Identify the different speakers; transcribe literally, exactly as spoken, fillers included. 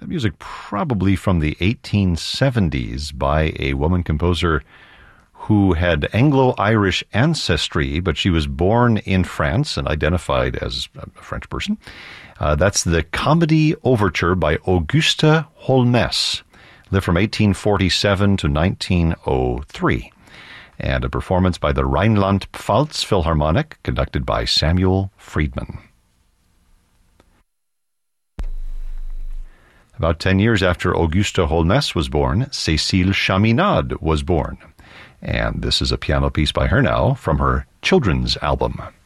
Speaker 1: music probably from the eighteen seventies by a woman composer who had Anglo-Irish ancestry, but she was born in France and identified as a French person. Uh, that's the Comedy Overture by Auguste Holmès, lived from eighteen forty-seven to nineteen oh three. And a performance by the Rhineland-Pfalz Philharmonic, conducted by Samuel Friedman. About ten years after Auguste Holmès was born, Cécile Chaminade was born. And this is a piano piece by her now from her children's album.